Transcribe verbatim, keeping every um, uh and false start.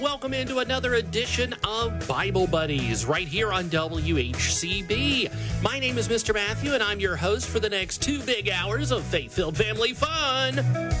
Welcome into another edition of Bible Buddies right here on W H C B. My name is Mister Matthew, and I'm your host for the next two big hours of faith-filled family fun.